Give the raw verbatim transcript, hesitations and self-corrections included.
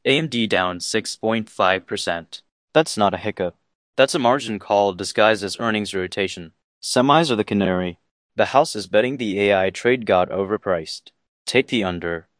A M D down six point five percent. That's not a hiccup. That's a margin call disguised as earnings rotation. Semis are the canary. The house is betting the A I trade got overpriced. Take the under.